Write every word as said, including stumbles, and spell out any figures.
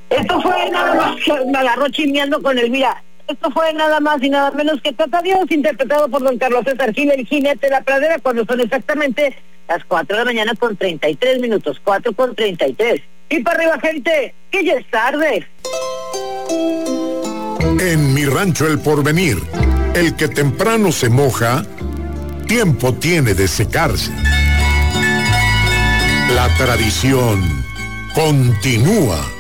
Esto fue nada más que me agarró chismeando con Elvira. Esto fue nada más y nada menos que Tata Dios, interpretado por don Carlos César Gil, el jinete de la pradera, cuando son exactamente las cuatro de la mañana con treinta y tres minutos, cuatro con treinta y tres. Y para arriba, gente, que ya es tarde. En Mi Rancho El Porvenir, el que temprano se moja, tiempo tiene de secarse. La tradición continúa.